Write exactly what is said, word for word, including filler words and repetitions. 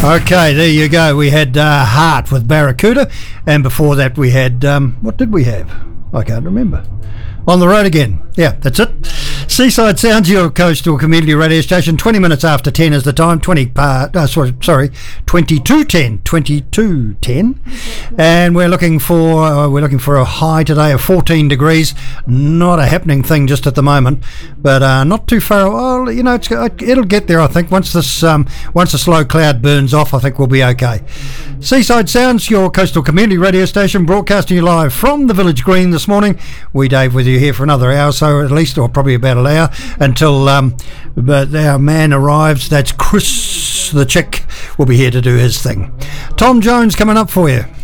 Okay, there you go. We had uh, Heart with Barracuda, and before that we had, um, what did we have? I can't remember. On the Road Again. Yeah, that's it. Seaside Sounds, your coastal community radio station. twenty minutes after ten is the time. twenty part. Uh, sorry, sorry, twenty-two ten. twenty-two ten, and we're looking for uh, we're looking for a high today of fourteen degrees. Not a happening thing just at the moment, but uh, not too far. Well, you know, it's, it'll get there. I think once this um, once the slow cloud burns off, I think we'll be okay. Seaside Sounds, your coastal community radio station, broadcasting you live from the Village Green this morning. We, Dave, with you here for another hour, so at least, or probably about an hour until um, but our man arrives. That's Chris the Chick. Will be here to do his thing. Tom Jones coming up for you.